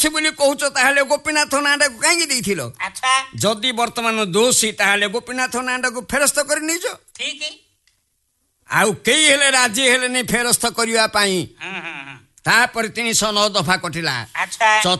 ଅଛି ବୋଲି କହୁଛ ତାହେଲେ ଗୋପୀନାଥ ନାଁଟାକୁ କାହିଁକି ଦେଇଥିଲ? ଆଚ୍ଛା ଯଦି ବର୍ତ୍ତମାନ ଦୋଷୀ ତାହେଲେ ଗୋପୀନାଥ ନାଁଟାକୁ ଫେରସ୍ତ କରି ନେଇଛ। ଠିକ ଆଉ କେହି ହେଲେ ରାଜି ହେଲେନି ଫେରସ୍ତ କରିବା ପାଇଁ। ତାପରେ 309 ଦଫା କଟିଲା। ଆଚ୍ଛା